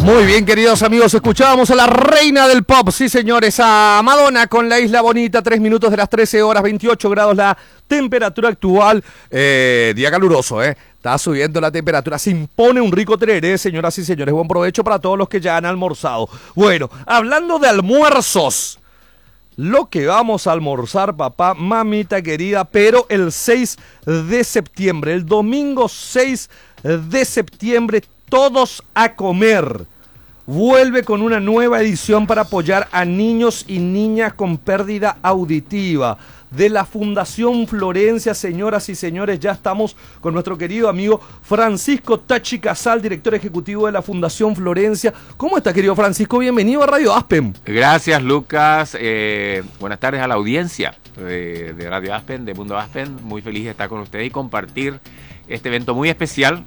Muy bien, queridos amigos, escuchábamos a la reina del pop, sí señores, a Madonna con La Isla Bonita, 3 minutos de las 13 horas, 28 grados la temperatura actual, día caluroso, está subiendo la temperatura, se impone un rico tereré, señoras y señores, buen provecho para todos los que ya han almorzado. Bueno, hablando de almuerzos, lo que vamos a almorzar, papá, mamita querida, pero el 6 de septiembre, el domingo 6 de septiembre, todos a comer. Vuelve con una nueva edición para apoyar a niños y niñas con pérdida auditiva. De la Fundación Florencia, señoras y señores, ya estamos con nuestro querido amigo Francisco Tachi Casal, director ejecutivo de la Fundación Florencia. ¿Cómo está, querido Francisco? Bienvenido a Radio Aspen. Gracias, Lucas. Buenas tardes a la audiencia de Radio Aspen, de Mundo Aspen. Muy feliz de estar con ustedes y compartir este evento muy especial